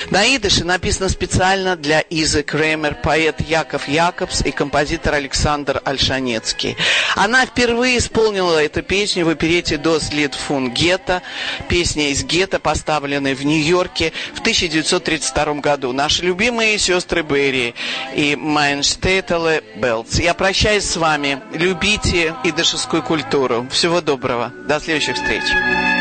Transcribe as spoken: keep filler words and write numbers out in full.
На идыше написано специально для Изы Кремер, поэт Яков Якобс и композитор Александр Ольшанецкий. Она впервые исполнила эту песню в оперете «Das Lied von Ghetto», песня из гетто, поставленная в Нью-Йорке в тысяча девятьсот тридцать втором году. Наши любимые сестры Берри и Mein Städtele Belz. Я прощаюсь с вами. Любите идышевскую культуру. Всего доброго. До следующих встреч.